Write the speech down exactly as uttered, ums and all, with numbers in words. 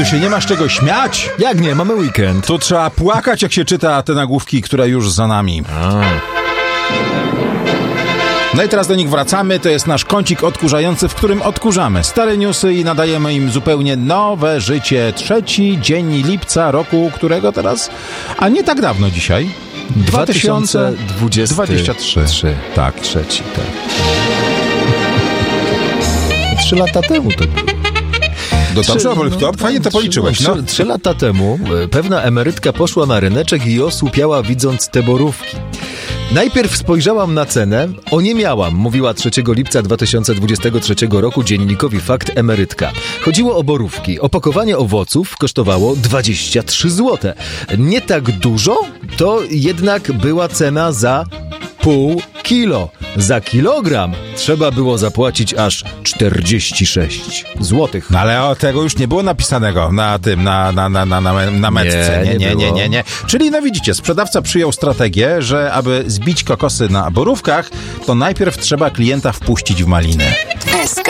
Tu się nie ma z czego śmiać. Jak nie? Mamy weekend. Tu trzeba płakać, jak się czyta te nagłówki, które już za nami. A. No i teraz do nich wracamy. To jest nasz kącik odkurzający, w którym odkurzamy stare newsy i nadajemy im zupełnie nowe życie. Trzeci dzień lipca roku, którego teraz, a nie tak dawno dzisiaj, dwa tysiące dwudziesty trzeci. Tak. Trzeci, tak. Trzy lata temu to było. Do dobrze, no, to fajnie to policzyłeś. No. Trzy, trzy lata temu pewna emerytka poszła na ryneczek i osłupiała, widząc te borówki. Najpierw spojrzałam na cenę, oniemiałam, mówiła trzeciego lipca dwa tysiące dwudziestego trzeciego roku dziennikowi Fakt emerytka. Chodziło o borówki. Opakowanie owoców kosztowało dwadzieścia trzy złote. Nie tak dużo, to jednak była cena za pół kilo. Za kilogram trzeba było zapłacić aż czterdzieści sześć złotych. No ale o, tego już nie było napisanego na tym, na, na, na, na, na, na metce. Nie, nie, nie, nie, nie. Czyli no widzicie, sprzedawca przyjął strategię, że aby zbić kokosy na borówkach, to najpierw trzeba klienta wpuścić w maliny. S K